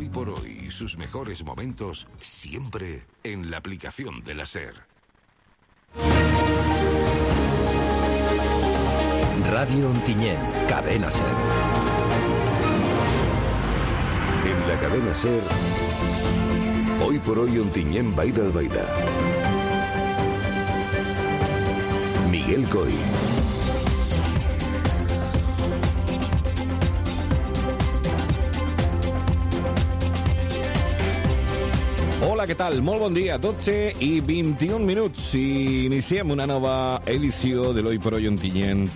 por hoy y sus mejores momentos siempre en la aplicación de la SER. Radio Ontinyent, Cadena SER. En la cadena SER, hoy por hoy Ontinyent Baida Albaida. Miguel Coy. Hola, què tal? Molt bon dia, 12 i 21 minuts i iniciem una nova edició de l'Hoy por Hoy Ontinyent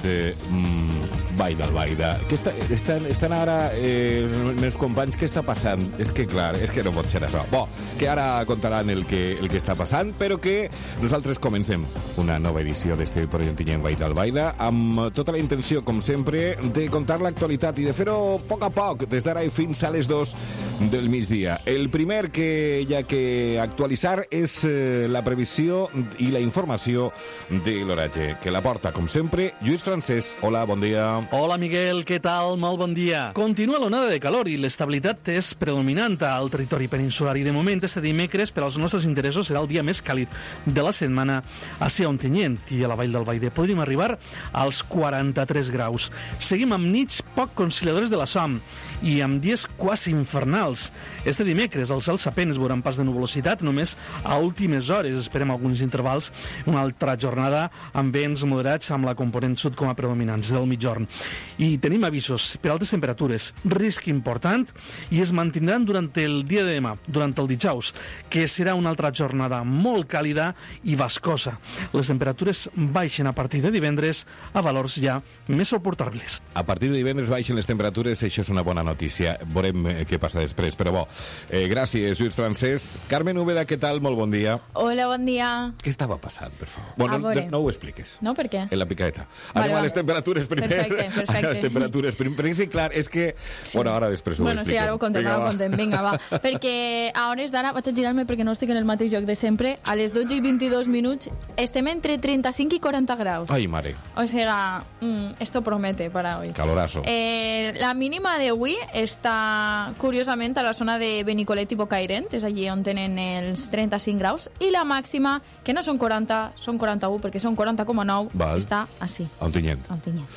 Baida Albaida. Estan ara els meus companys, què està passant? És que clar, és que no pot ser això. Bo, que ara contaran el que està passant, però que nosaltres comencem una nova edició d'este Hoy por Hoy Ontinyent Baida Albaida amb tota la intenció, com sempre, de contar l'actualitat i de fer-ho a poc, des d'ara i fins a les 2 del migdia. El primer que hi ha que actualitzar és la previsió i la informació de l'oratge, que la porta, com sempre, Lluís Francesc. Hola, bon dia. Hola, Miguel, què tal? Molt bon dia. Continua l'onada de calor i l'estabilitat és predominant al territori peninsular i de moment este dimecres per als nostres interessos serà el dia més càlid de la setmana a Ontinyent i a la Vall d'Albaida. Podríem arribar als 43 graus. Seguim amb nits poc conciliadores de la son i amb dies quasi infernals. Este dimecres els cels apenas veuran pas de nuvolositat, només a últimes hores. Esperem alguns intervals, una altra jornada amb vents moderats amb la component sud com a predominants del mitjorn. I tenim avisos per altes temperatures, risc important, i es mantindran durant el dia de demà, durant el dijous, que serà una altra jornada molt càlida i vascosa. Les temperatures baixen a partir de divendres a valors ja més suportables. A partir de divendres baixen les temperatures, això és una bona notícia. Veurem què passa després, però bo. Gràcies, Lluís Francesc. Carmen Úbeda, què tal? Molt bon dia. Hola, bon dia. Què estava passant, per favor? Bueno, no ho expliques. No, per què? En la picaeta. Anem a les temperatures primer. Perfecte. A les temperatures primer. Perquè sí, clar, és que... Sí. Bueno, ara després ho expliquem. Sí, ara ho contem. Vinga, va. Perquè a hores d'ara vaig a girar-me perquè no estic en el mateix lloc de sempre. A les 12 i 22 minuts estem entre 35 i 40 graus. Ai, mare. O sea, esto promete para hoy. Calorazo. La mínima d'avui està, curiosament, a la zona de Benicolet i Bocairent, és allí on tenen els 35 graus, i la màxima, que no són 40, són 41, perquè són 40,9, està així. A Ontinyent.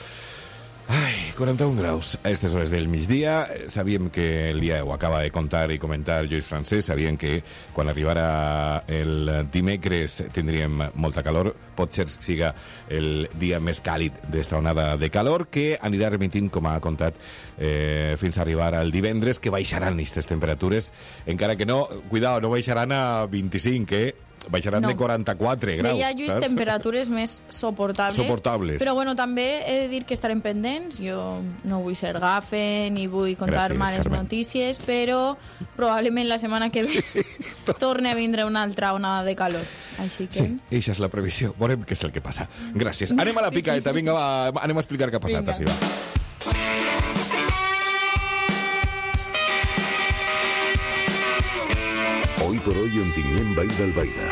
Ai, 41 graus a aquestes hores del migdia. Sabíem que el dia ho acaba de contar i comentar Lluís Francesc, sabíem que quan arribara el dimecres tindríem molta calor, pot ser que siga el dia més càlid d'esta onada de calor, que anirà remitint, com ha contat, fins a arribar al divendres, que baixaran aquestes temperatures, encara que no, cuidao, no baixaran a 25, baixaran de 44 graus. Deia Lluís, saps? Temperatures més suportables. Però bueno, també he de dir que estarem pendents. Jo no vull ser gafe ni vull contar males notícies, però probablement la setmana que ve torni a vindre una altra onada de calor. Així que... Sí, eixa és la previsió. Veurem què és el que passa. Gràcies. Anem a la picaeta. Vinga, va, anem a explicar què ha passat. Així va. Hoy por hoy Ontinyent Baida Albaida.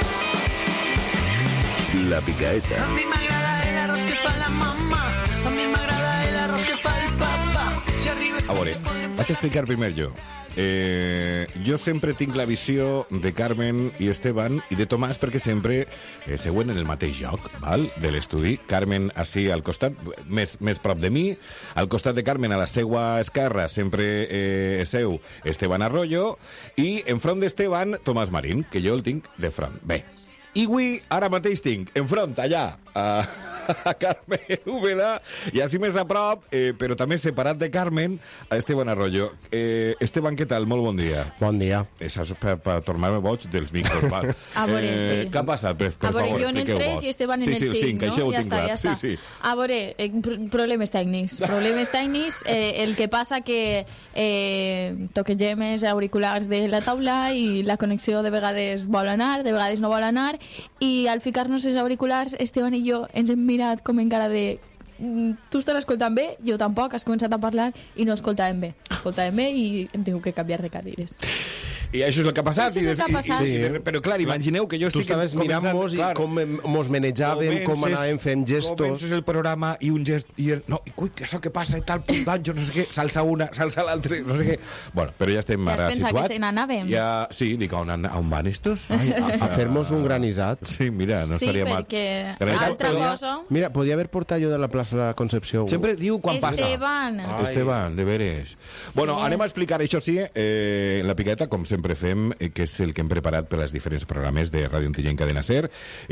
La picaeta. A mi m'agrada el arroz que fa la mamá. A mi m'agrada el arroz que fa el papá. Si arribes... A veure, vaig a explicar primer jo. Jo sempre tinc la visió de Carmen i Esteban i de Tomàs perquè sempre seuen en el mateix lloc, val? De l'estudi. Carmen així al costat, més prop de mi. Al costat de Carmen, a la seua esquerra, sempre seu Esteban Arroyo, i enfront d'Esteban, Tomàs Marín, que jo el tinc de front. Bé, i avui, ara mateix tinc enfront, allà, a Carmen Úbeda, i així més a prop, però també separat de Carmen, a Esteban Arroyo. Esteban, què tal? Molt bon dia. Bon dia. Això és per tornar-me boig dels micros, val? A veure, sí. Què ha passat? Per favor, expliqueu-vos. Jo en el 3 i Esteban en el 5, sí, no? Això ho Ja tinc clar. està. Sí. A veure, problemes tècnics. El que passa que toquegem els auriculars de la taula i la connexió de vegades vol anar, de vegades no vol anar, i al ficar-nos els auriculars, Esteban i jo ens hem mirat com encara de tu estàs escoltant bé, jo tampoc, has començat a parlar i no escoltàvem bé i hem tingut que canviar de cadires. I això és el que ha passat. Això és el que ha passat. Però clar, imagineu que jo Tu estic... estaves mirant-nos i com mos manejàvem, com anàvem fent gestos. Comences el programa i un gest... No, ui, que això que passa i tal, jo no sé què, s'alça una, s'alça l'altra, no sé què... Bueno, però ja estem ara situats. Ja has pensat que se n'anàvem? Sí, dic, on van estos? A fer-nos un granissat. Sí, mira, no estaria mal. Sí, perquè altra cosa... Mira, podia haver portat jo de la plaça de la Concepció. Sempre diu quan passa. Esteban, de veres. Bueno, anem a explicar, això sí, en la piqueta, com sempre fem, que és el que hem preparat per als diferents programes de Ràdio Ontinyent Cadena Ser,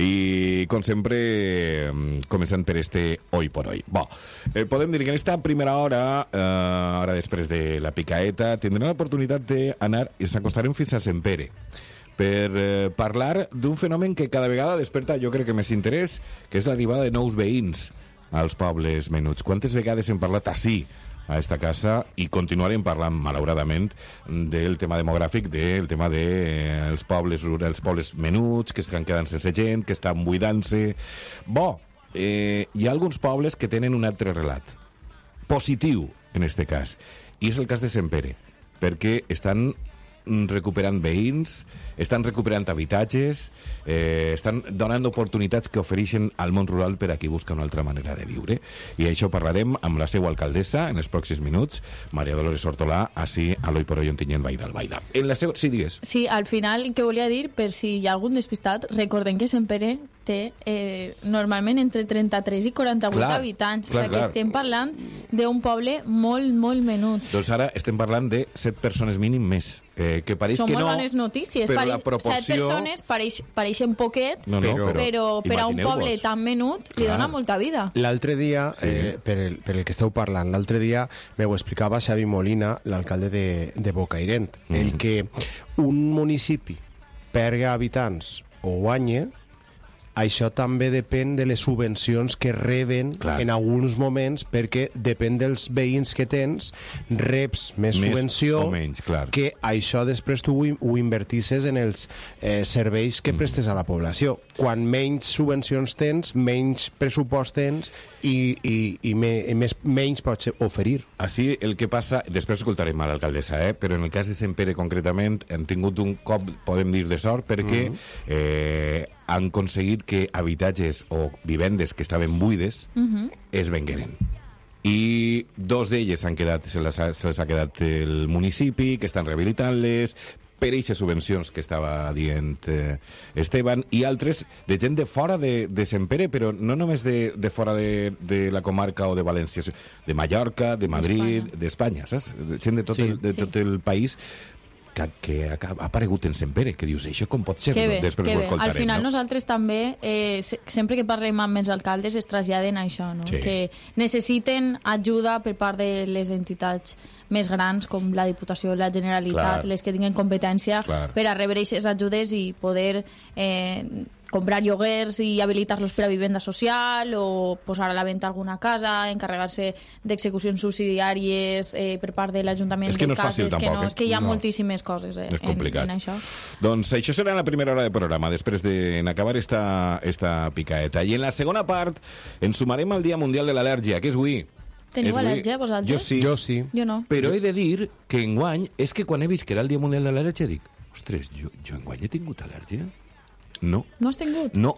i com sempre començant per este Hoy por Hoy. Bo, podem dir que en esta primera hora, ara després de la picaeta, tindrem l'oportunitat d'anar i s'acostarem fins a Sant Pere per parlar d'un fenomen que cada vegada desperta, jo crec que més interès, que és l'arribada de nous veïns als pobles menuts. Quantes vegades hem parlat ací a esta casa i continuarem parlant, malauradament, del tema demogràfic, del tema dels pobles rurals, els pobles menuts, que estan quedant sense gent, que estan buidant-se... Bo, hi ha alguns pobles que tenen un altre relat, positiu, en este cas, i és el cas de Sant Pere, perquè estan recuperant veïns, estan recuperant habitatges, estan donant oportunitats que ofereixen al món rural per a qui busca una altra manera de viure. I això parlarem amb la seva alcaldessa en els pròxims minuts, Maria Dolores Hortolà, així a l'Hoy por Hoy Ontinyent Vall d'Albaida. En la seva... Sí, digues. Sí, al final, que volia dir, per si hi ha algun despistat, recordem que Sant Pere té normalment entre 33 i 48 habitants. O sigui que estem parlant d'un poble molt, molt menut. Doncs ara estem parlant de 7 persones mínim més. Que pareix Són que molt no, bones notícies. però la proporció... 7 persones pareixen poquet, però per a un poble tan menut li dona molta vida. L'altre dia, per el que esteu parlant, l'altre dia m'ho explicava Xavi Molina, l'alcalde de Bocairent, el que un municipi perga habitants o guanya, això també depèn de les subvencions que reben en alguns moments, perquè depèn dels veïns que tens, reps més subvenció o menys, que això després tu ho invertisses en els serveis que prestes a la població. Quan menys subvencions tens, menys pressupost tens i menys pots oferir. Així el que passa, després escoltarem a l'alcaldessa, però en el cas de Sant Pere concretament hem tingut un cop, podem dir, de sort, perquè han aconseguit que habitatges o vivendes que estaven buides es vengueren. I 2 d'elles se les ha quedat el municipi, que estan rehabilitant-les per aquestes subvencions que estava dient Esteban, i altres de gent de fora de Sant Pere, però no només de fora de la comarca o de València, de Mallorca, de Madrid, d'Espanya, saps? Gent de tot el país que ha aparegut en Sant Pere, que dius, això com pot ser? Que bé, després que ho bé. escoltarem. Al final no? Nosaltres també, sempre que parlem amb els alcaldes, es traslladen a això, no? Que necessiten ajuda per part de les entitats més grans, com la Diputació, la Generalitat, les que tinguin competència, per a rebre aquestes ajudes i poder comprar lloguers i habilitar-los per a vivenda social o posar a la venda alguna casa, encarregar-se d'execucions subsidiàries per part de l'Ajuntament de cases, és que hi ha moltíssimes coses en això. Doncs això serà la primera hora de programa, després d'acabar esta picaeta. I en la segona part ens sumarem al Dia Mundial de l'Al·lèrgia, que és avui. Teniu al·lèrgia, vosaltres? Jo sí. Jo no. Però he de dir que enguany, és que quan he vist que era el Dia Mundial de l'Al·lèrgia, dic, ostres, jo enguany he tingut al·lèrgia? No. No has tingut? No,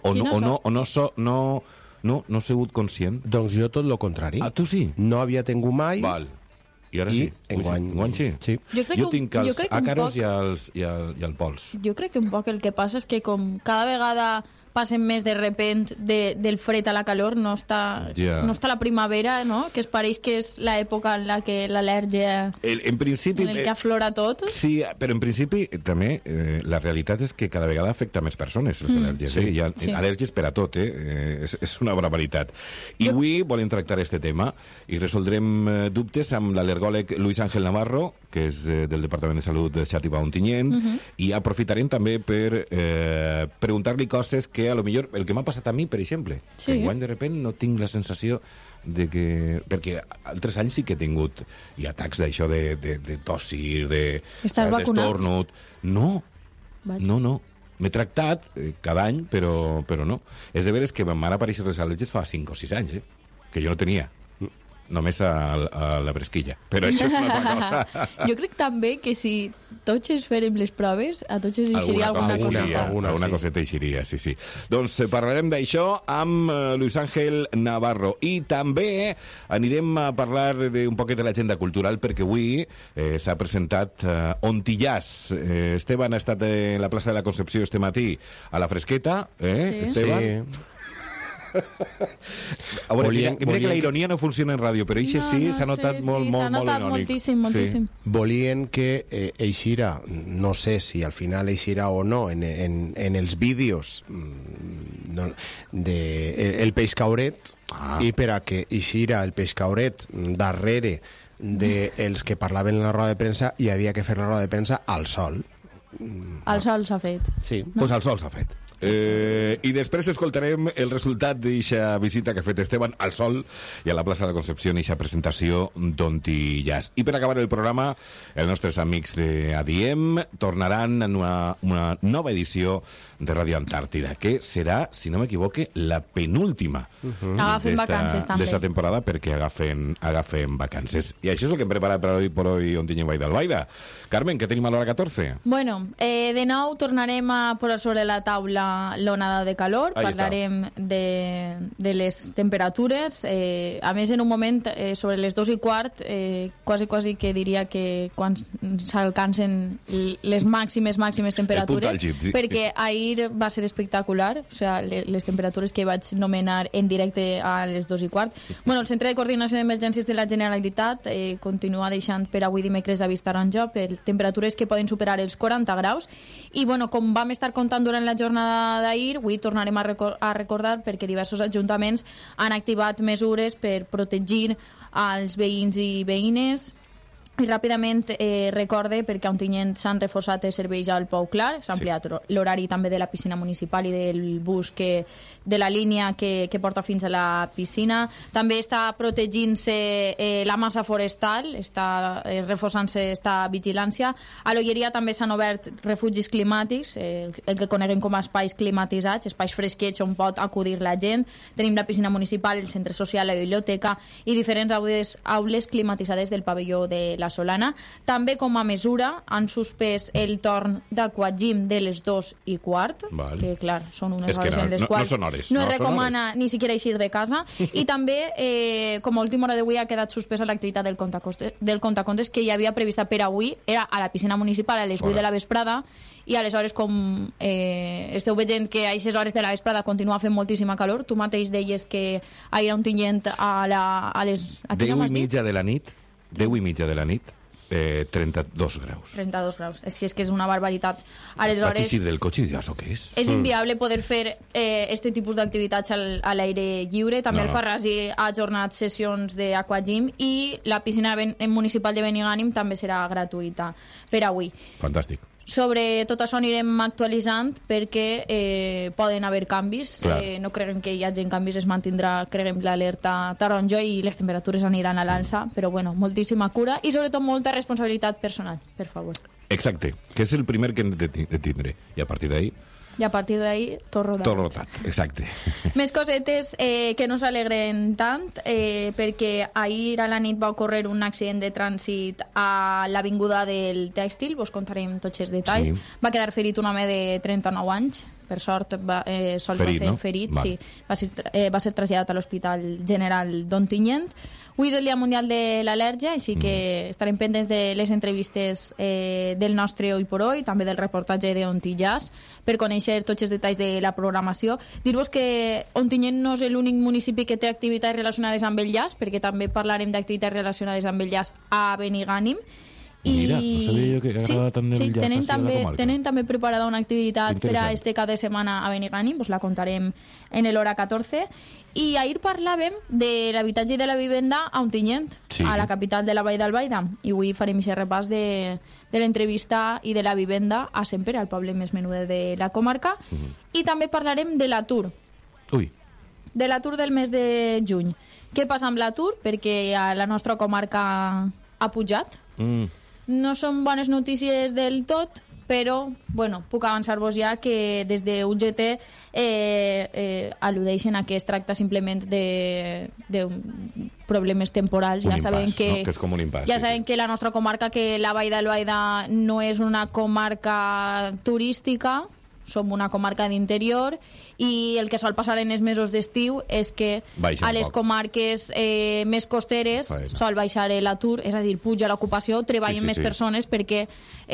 no he sigut conscient. Doncs jo tot el contrari. Ah, tu sí? No havia tingut mai. Val. I ara sí? Enguany sí? Jo tinc els àcaros i el pols. Jo crec que un poc el que passa és que com cada vegada passen més de repent del fred a la calor, no està la primavera, no? Que es pareix que és l'època en la que l'al·lèrgia... En principi... En el que aflora tot. Sí, però en principi també la realitat és que cada vegada afecta més persones les al·lèrgies. Hi ha al·lèrgies per a tot, és una barbaritat. I avui volem tractar este tema i resoldrem dubtes amb l'al·lergòleg Luis Ángel Navarro, que és del Departament de Salut de Xàtiva Ontinyent, i aprofitarem també per preguntar-li coses que a lo millor, el que m'ha passat a mi, per exemple, que enguany de repent no tinc la sensació de que... Perquè altres anys sí que he tingut atacs d'això de tossir, d'estornut. No. M'he tractat cada any, però no. És de veres que em van aparèixer les al·lèrgies fa 5 o 6 anys, que jo no tenia. només a la bresquilla. Però això és una altra cosa. Jo crec també que si tots ens farem les proves, a tots ens eixiria alguna coseta. Alguna coseta eixiria, sí. Doncs parlarem d'això amb Luis Ángel Navarro. I també anirem a parlar d'un poquet de l'agenda cultural, perquè avui s'ha presentat Ontillàs. Esteban ha estat a la plaça de la Concepció este matí a la fresqueta, Esteban? Sí. A veure, mira que la ironia no funciona en ràdio, però això sí, s'ha notat molt irònic. Moltíssim. Volien que eixira, no sé si al final eixirà o no, en els vídeos el peix cauret, i per a que eixira el peix cauret darrere dels que parlaven en la roda de premsa, hi havia que fer la roda de premsa al sol. Al sol s'ha fet. Sí. Pues al sol s'ha fet. I després escoltarem el resultat d'aquesta visita que ha fet Esteban al Sol i a la plaça de la Concepció en aquesta presentació d'Ontillàs. I per acabar el programa, els nostres amics d'ADIEM tornaran en una nova edició de Ràdio Antàrtida, que serà, si no m'equivoque, la penúltima Agafen vacances també d'esta temporada, perquè agafen vacances. I això és el que hem preparat per avui Ontinyent Baida Albaida. Carmen, què tenim a l'hora 14? Bueno, de nou tornarem a posar sobre la taula l'onada de calor, parlarem de les temperatures, a més en un moment sobre les 2:15 quasi que diria que quan s'alcancen les màximes temperatures, perquè ahir va ser espectacular, o sigui, les temperatures que vaig nomenar en directe a les 2:15. Bueno, el Centre de Coordinació d'Emergències de la Generalitat continua deixant per avui dimecres avís taronja per temperatures que poden superar els 40 graus, i bueno, com vam estar contant durant la jornada d'ahir, avui tornarem a recordar perquè diversos ajuntaments han activat mesures per protegir als veïns i veïnes. I ràpidament recorde, perquè a Ontinyent s'han reforçat els serveis al Pou Clar, s'ha ampliat l'horari també de la piscina municipal i del bus de la línia que porta fins a la piscina. També està protegint-se la massa forestal, està reforçant-se esta vigilància. A l'Olleria també s'han obert refugis climàtics, el que coneguem com a espais climatitzats, espais fresquets on pot acudir la gent. Tenim la piscina municipal, el centre social, la biblioteca i diferents aules climatitzades del pavelló de la Solana. També, com a mesura, han suspès el torn d'aquagym de les 2:15, que clar, són unes hores en les quals no es recomana ni siquiera eixir de casa. I també, com a última hora d'avui, ha quedat suspesa l'activitat del contacontes que hi havia prevista per avui, era a la piscina municipal a les 8 de la vesprada, i aleshores, com esteu veient que a aquestes hores de la vesprada continua fent moltíssima calor, tu mateix deies que ahir a Ontinyent a les... 10:30 de la nit, 10:30 de la nit, 32 graus. 32 graus. És que és una barbaritat. Aleshores, vaig eixir del cotxe i dius, què és? És inviable poder fer este tipus d'activitats a l'aire lliure. També el Farrasi ha ajornat sessions d'aquagym i la piscina municipal de Benigànim també serà gratuïta per avui. Fantàstic. Sobre tot això anirem actualitzant perquè poden haver canvis. No creguem que hi hagi canvis, es mantindrà, creguem, l'alerta taronja i les temperatures aniran a l'alça, però bueno, moltíssima cura i sobretot molta responsabilitat personal, per favor. Exacte, que és el primer que hem de tindre. I a partir d'ahí tot rodat. Tot rodat, exacte. Més cosetes que no s'alegren tant, perquè ahir a la nit va ocórrer un accident de trànsit a l'avinguda del Tèxtil, vos contarem tots els detalls. Sí. Va quedar ferit un home de 39 anys, per sort sols va ser ferit, sí. Va ser traslladat a l'Hospital General d'Ontinyent. Avui és el Dia Mundial de l'Al·lèrgia, així que estarem pendents de les entrevistes del nostre Hoy por Hoy, també del reportatge d'Ontillàs, per conèixer tots els detalls de la programació. Dir-vos que Ontinyent no és l'únic municipi que té activitats relacionades amb el llaç, perquè també parlarem d'activitats relacionades amb el llaç a Benigànim. Mira, no sabia jo que agrada tant el llaç a la comarca. Tenen també preparada una activitat per a este cap de setmana a Benigànim, us la contarem en l'hora 14. I ahir parlàvem de l'habitatge i de la vivenda a Ontinyent, a la capital de la Vall d'Albaida. I avui farem aquest repàs de l'entrevista i de la vivenda a Semper, al poble més menuda de la comarca. I també parlarem de l'atur. De l'atur del mes de juny. Què passa amb l'atur? Perquè a la nostra comarca ha pujat. No són bones notícies del tot, però, bueno, puc avançar-vos ja que des de UGT al·ludeixen a que es tracta simplement de problemes temporals. Un ja sabem impàs, que, no? Que és com un impàs, ja sí, sabem sí. que la nostra comarca, que la Vall d'Albaida no és una comarca turística, som una comarca d'interior, i el que sol passar en els mesos d'estiu és que Baixa a un les poc. comarques més costeres Faena. sol baixar l'atur, és a dir, puja l'ocupació, treballen Sí, sí, més sí. persones perquè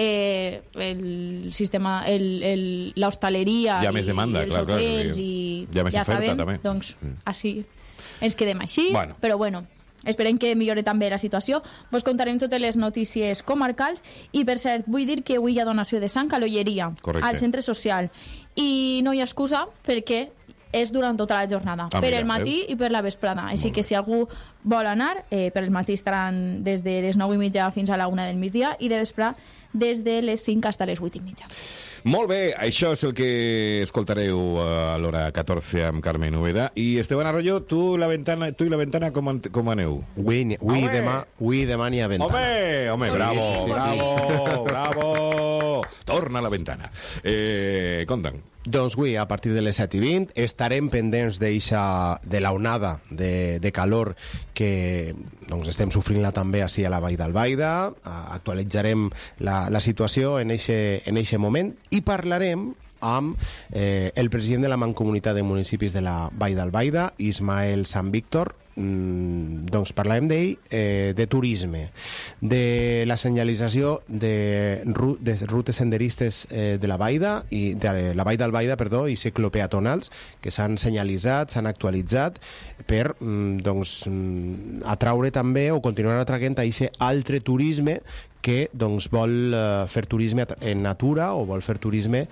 el sistema, l'hostaleria Hi ha més demanda, i els clar, hotels sí. i Hi ha més ja oferta, sabem, també. doncs Sí. així ens quedem així, Bueno. però bueno, esperem que millore també la situació. Vos contarem totes les notícies comarcals i, per cert, vull dir que avui hi ha donació de sang a l'Olleria, Correcte. al centre social, i no hi ha excusa perquè és durant tota la jornada, per mira, el matí veus? i per la vesprada. Així Molt que bé. si algú vol anar, per el matí estaran des de les 9:30 fins a la 1 del migdia i de vespre des de les 5 fins a les 8:30. Molt bé, això és el que escoltareu a l'hora 14 amb Carmen Úbeda. I Esteban Arroyo, tu i la ventana com aneu? Avui demà n'hi ha ventana. Home, bravo, sí, sí, sí. bravo. Torna a la ventana. Conta'm. Doncs avui, a partir de les 7:20, estarem pendents de la onada de calor que doncs, estem sofrint-la també així a la Vall d'Albaida. Actualitzarem la situació en eixe moment i parlarem amb el president de la Mancomunitat de Municipis de la Vall d'Albaida, Ismael Sant Víctor. Doncs parlarem d'ell, de turisme, de la senyalització de rutes senderistes de la Baida i de la Vall d'Albaida, perdó, i ciclopeatonals que s'han senyalitzat, s'han actualitzat per doncs, atraure també o continuar atraient a aquest altre turisme que doncs, vol fer turisme en natura o vol fer turisme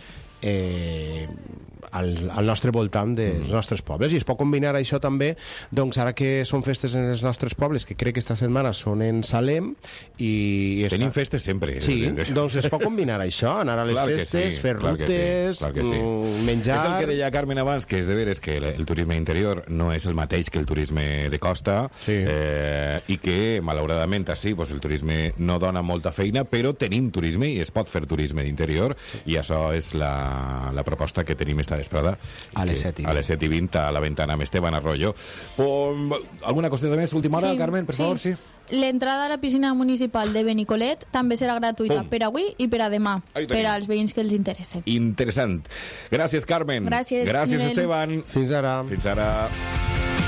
al nostre voltant dels nostres pobles, i es pot combinar això també, doncs ara que són festes en els nostres pobles, que crec que esta setmana són en Salem i Tenim festes sempre. Sí, doncs es pot combinar això, anar a les Clar que festes, sí, fer clar que rutes, sí, clar que sí. menjar... És el que deia Carmen abans, que és de veres que el turisme interior no és el mateix que el turisme de costa, Sí. I que, malauradament, així, doncs, el turisme no dona molta feina, però tenim turisme i es pot fer turisme d'interior, i això és la proposta que tenim esta vesprada. A les 7:20. A les 7:20 a la ventana amb Esteban Arroyo. Alguna coseta més? Última hora, Carmen, per favor, sí. L'entrada a la piscina municipal de Benicolet també serà gratuïta Pum. per avui i per a demà, Ahí per tenim. als veïns que els interessen. Interessant. Gràcies, Carmen. Gràcies, Gràcies, Nivell. Esteban. Fins ara. Fins ara.